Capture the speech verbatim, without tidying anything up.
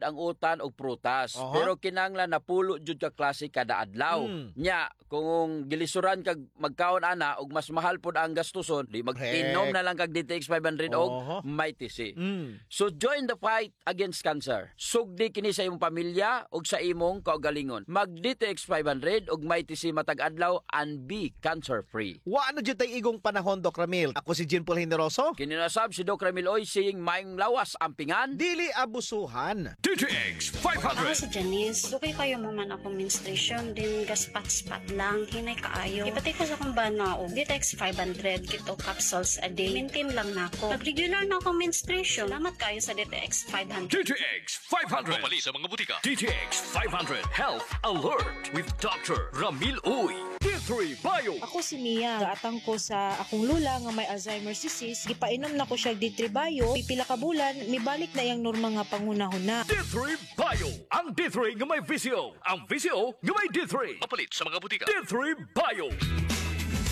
ang utan og prutas. Aha. Pero kinanglan na pulo jud ka klase kada adlaw. Mm. Nya kung gilisuran kag magkaon ana og mas mahal pud ang gastuson, di mag-inom Heck. na lang kag D T X five hundred og Aha. Mighty-C. Mm. So join the fight against cancer. Sugdi kini sa imong pamilya ug sa imong kaugalingon. Mag-D T X five hundred ug Mighty-C matag adlaw and be cancer free. Wa na jud tay igong panahon, Doc Ramil. Ako si Jean Paul Generoso. Kininasab si Doc Ramil Oy saying maing lawas ampingan. Dili abusuhan. D T X five Ako hundred. si Janice. Dukay kayo mo man ako menstruation, din gaspat-spat lang, hinay kaayo. Ipatay ko sa kung ba na o, D T X five hundred, kito capsules a day. Maintain lang na ako. Pag regular na ako menstruation, salamat kayo sa D T X five hundred. D T X five hundred. Pumali sa mga butika. D T X five hundred Health Alert with Doctor Ramil Uy. D three Bio. Ako si Mia. Gaatang ko sa akong lula nga may Alzheimer's disease. Gipainom na ko siya D three Bio. Pipila ka bulan, mibalik na yang norma nga pangunahuna. D three Bio. Ang D three nga may V C O. Ang V C O nga may D three. Mapalit sa mga butika. D three Bio.